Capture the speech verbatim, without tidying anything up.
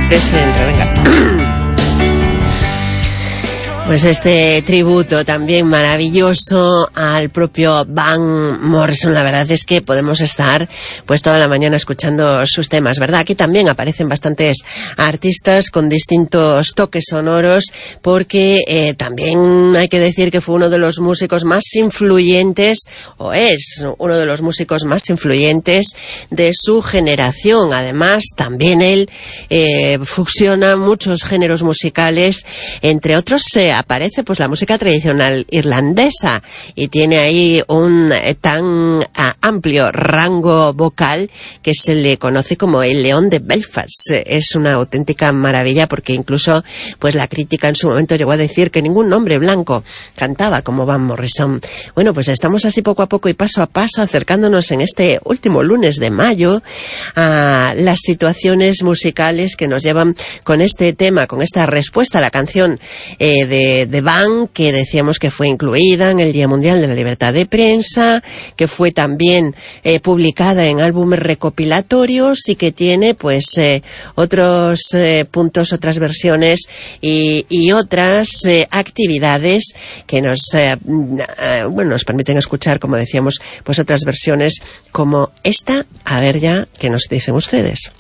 Este dentro, venga. Pues este tributo también maravilloso al propio Van Morrison. La verdad es que podemos estar pues toda la mañana escuchando sus temas, ¿verdad? Aquí también aparecen bastantes artistas con distintos toques sonoros, porque eh, también hay que decir que fue uno de los músicos más influyentes, o es uno de los músicos más influyentes de su generación. Además, también él eh, fusiona muchos géneros musicales, entre otros se eh, aparece pues la música tradicional irlandesa, y tiene ahí un eh, tan a, amplio rango vocal que se le conoce como el León de Belfast. Es una auténtica maravilla, porque incluso pues la crítica en su momento llegó a decir que ningún hombre blanco cantaba como Van Morrison. Bueno, pues estamos así poco a poco y paso a paso acercándonos en este último lunes de mayo a las situaciones musicales que nos llevan con este tema, con esta respuesta a la canción eh, de de Van, que decíamos que fue incluida en el Día Mundial de la Libertad de Prensa, que fue también eh, publicada en álbumes recopilatorios, y que tiene pues eh, otros eh, puntos, otras versiones y, y otras eh, actividades que nos eh, eh, bueno, nos permiten escuchar, como decíamos, pues otras versiones como esta. A ver ya qué nos dicen ustedes.